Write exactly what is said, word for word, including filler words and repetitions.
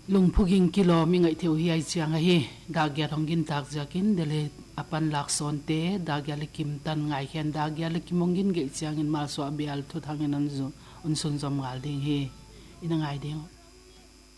lung phuging kilo mi ngai theu hi ai chiang hi dagya thongin tak jakin dele apan lak son te dagya likim tan ngai hian dagya likimongin ge chiang in ma so abial thu thangin an zo un sun zom ngal ding hi ina ngai ding